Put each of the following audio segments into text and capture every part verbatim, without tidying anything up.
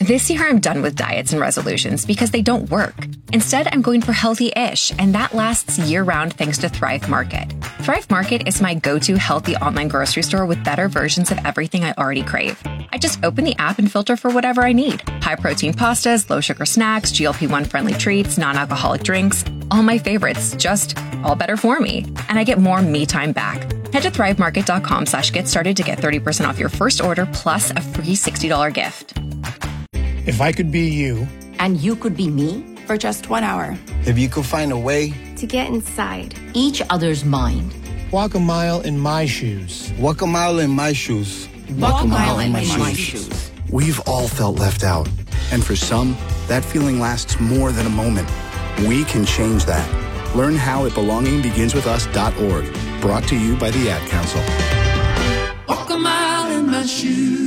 This year, I'm done with diets and resolutions because they don't work. Instead, I'm going for healthy-ish, and that lasts year-round thanks to Thrive Market. Thrive Market is my go-to healthy online grocery store with better versions of everything I already crave. I just open the app and filter for whatever I need. High-protein pastas, low-sugar snacks, G L P one friendly treats, non-alcoholic drinks. All my favorites, just all better for me. And I get more me time back. Head to thrivemarket.com slash get started to get thirty percent off your first order plus a free sixty dollars gift. If I could be you. And you could be me. For just one hour. If you could find a way. To get inside. Each other's mind. Walk a mile in my shoes. Walk a mile in my shoes. Walk, Walk a mile, mile in my, my shoes. shoes. We've all felt left out. And for some, that feeling lasts more than a moment. We can change that. Learn how at belonging begins with us dot org. Brought to you by the Ad Council. Walk a mile in my shoes.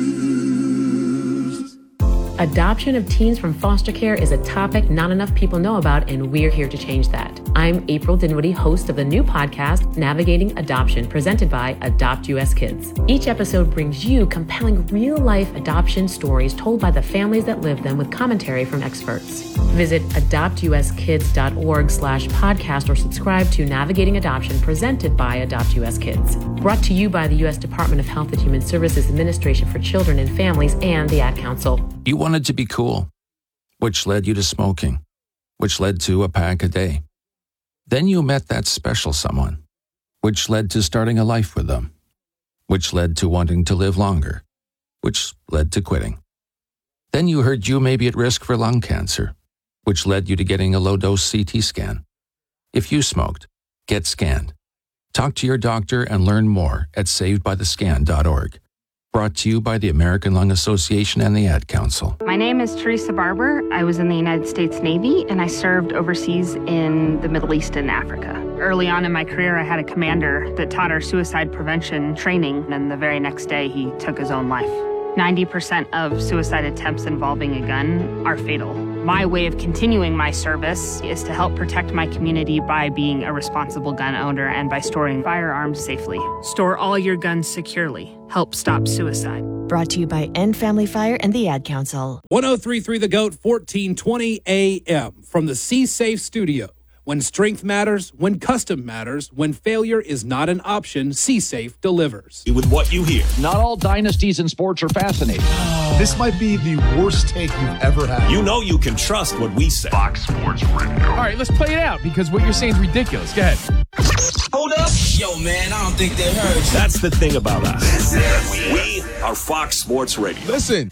Adoption of teens from foster care is a topic not enough people know about, and we're here to change that. I'm April Dinwiddie, host of the new podcast, Navigating Adoption, presented by Adopt U S Kids. Each episode brings you compelling real-life adoption stories told by the families that live them with commentary from experts. Visit adoptuskids.org slash podcast or subscribe to Navigating Adoption, presented by Adopt U S Kids. Brought to you by the U S Department of Health and Human Services Administration for Children and Families and the Ad Council. You wanted to be cool, which led you to smoking, which led to a pack a day. Then you met that special someone, which led to starting a life with them, which led to wanting to live longer, which led to quitting. Then you heard you may be at risk for lung cancer, which led you to getting a low-dose C T scan. If you smoked, get scanned. Talk to your doctor and learn more at saved by the scan dot org. Brought to you by the American Lung Association and the Ad Council. My name is Teresa Barber. I was in the United States Navy, and I served overseas in the Middle East and Africa. Early on in my career, I had a commander that taught our suicide prevention training, and the very next day, he took his own life. ninety percent of suicide attempts involving a gun are fatal. My way of continuing my service is to help protect my community by being a responsible gun owner and by storing firearms safely. Store all your guns securely. Help stop suicide. Brought to you by End Family Fire and the Ad Council. one oh three point three The Goat, fourteen twenty A M from the C Safe Studio. When strength matters, when custom matters, when failure is not an option, C-Safe delivers. With what you hear. Not all dynasties in sports are fascinating. This might be the worst take you've ever had. You know you can trust what we say. Fox Sports Radio. All right, let's play it out because what you're saying is ridiculous. Go ahead. Hold up. Yo, man, I don't think they heard you. That's the thing about us. We are Fox Sports Radio. Listen.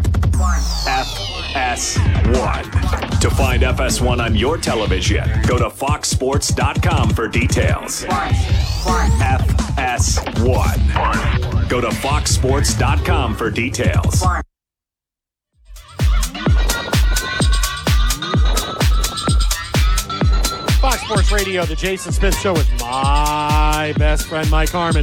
F S one. To find F S one on your television, go to fox sports dot com for details. F S one. Go to fox sports dot com for details. Fox Sports Radio, the Jason Smith Show with my best friend, Mike Harmon.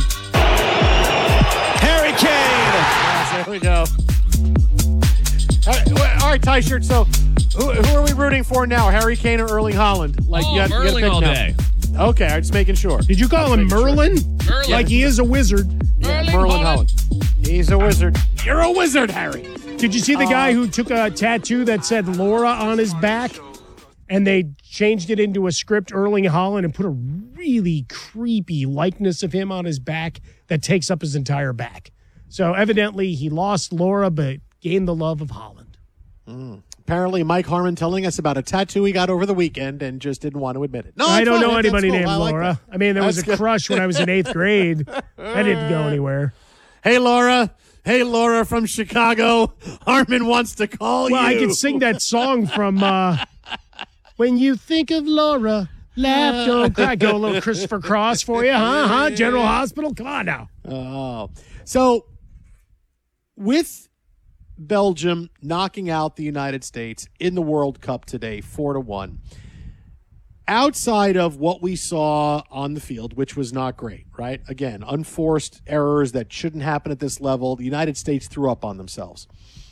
Harry Kane! Yes, there we go. All right, all right, Ty-shirt, so who, who are we rooting for now, Harry Kane or Erling Haaland? Like, oh, you got, Merling you all now. Day. Okay, I'm just making sure. Did you call him Merlin? Sure. Merlin. Like he is a wizard. Yeah, Merlin Haaland. Haaland. He's a wizard. You're a wizard, Harry. Did you see the uh, guy who took a tattoo that said Laura on his back? And they changed it into a script, Erling Haaland, and put a really creepy likeness of him on his back that takes up his entire back. So evidently he lost Laura, but gained the love of Haaland. Mm. Apparently Mike Harmon telling us about a tattoo he got over the weekend and just didn't want to admit it. No, I don't fine. know anybody cool. named I Laura. like I mean, there That's was a good. crush when I was in eighth grade. That didn't go anywhere. Hey, Laura. Hey, Laura from Chicago. Harmon wants to call well, you. Well, I could sing that song from uh, When You Think of Laura, Laugh, Don't Cry. Go a little Christopher Cross for you, huh? Huh? General Hospital? Come on now. Oh. So, with Belgium knocking out the United States in the World Cup today, four to one. Outside of what we saw on the field, which was not great, right? Again, unforced errors that shouldn't happen at this level. The United States threw up on themselves.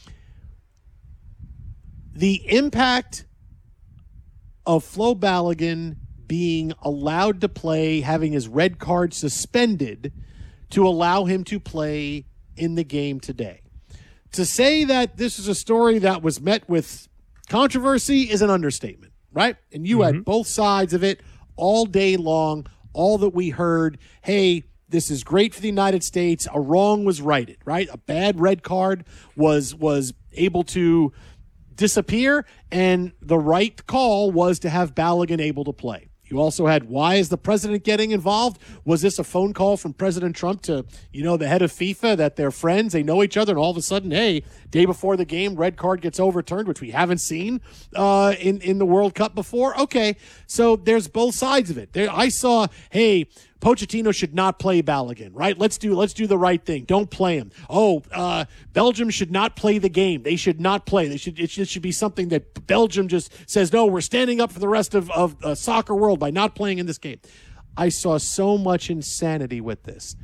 The impact of Flo Balogun being allowed to play, having his red card suspended to allow him to play in the game today. to say that this is a story that was met with controversy is an understatement, right? And you mm-hmm. had both sides of it all day long, all that we heard, hey, this is great for the United States. A wrong was righted, right? A bad red card was was able to disappear, and the right call was to have Balogun able to play. You also had, why is the president getting involved? Was this a phone call from President Trump to, you know, the head of FIFA that they're friends, they know each other, and all of a sudden, hey, day before the game, red card gets overturned, which we haven't seen uh, in, in the World Cup before? Okay, so there's both sides of it. There, I saw, hey, Pochettino should not play Balogun, right? Let's do let's do the right thing. Don't play him. Oh, uh, Belgium should not play the game. They should not play. They should. It should, it should be something that Belgium just says, no, we're standing up for the rest of, of uh, soccer world by not playing in this game. I saw so much insanity with this.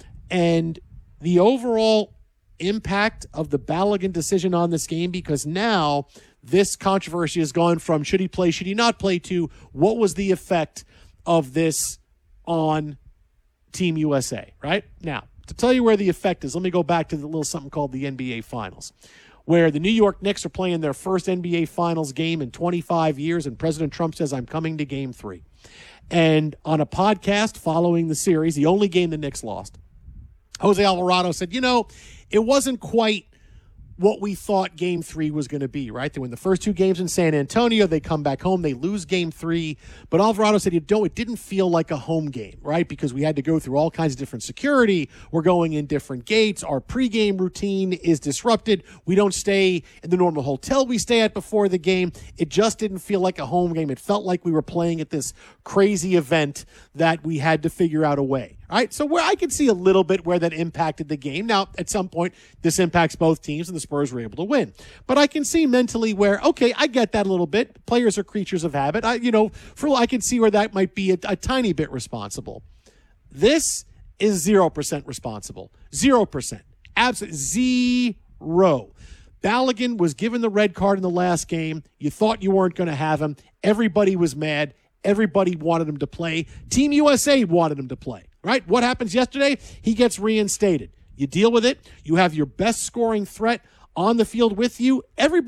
And the overall impact of the Balogun decision on this game, because now this controversy has gone from should he play, should he not play, to what was the effect of this on Team U S A, right? Now, to tell you where the effect is, let me go back to the little something called the N B A Finals, where the New York Knicks are playing their first N B A Finals game in twenty-five years, and President Trump says, I'm coming to game three. And on a podcast following the series, the only game the Knicks lost, Jose Alvarado said, you know, it wasn't quite what we thought game three was going to be, right? They win the first two games in San Antonio. They come back home. They lose game three. But Alvarado said, you know, it didn't feel like a home game, right? Because we had to go through all kinds of different security. We're going in different gates. Our pregame routine is disrupted. We don't stay in the normal hotel we stay at before the game. It just didn't feel like a home game. It felt like we were playing at this crazy event that we had to figure out a way. All right, so where I could see a little bit where that impacted the game. Now, at some point, this impacts both teams, and the Spurs were able to win. But I can see mentally where, okay, I get that a little bit. Players are creatures of habit. I, you know, for I can see where that might be a, a tiny bit responsible. This is zero percent responsible. Zero percent. Absolutely zero. Balogun was given the red card in the last game. You thought you weren't going to have him. Everybody was mad. Everybody wanted him to play. Team U S A wanted him to play. Right? What happens yesterday? He gets reinstated. You deal with it. You have your best scoring threat on the field with you. Everybody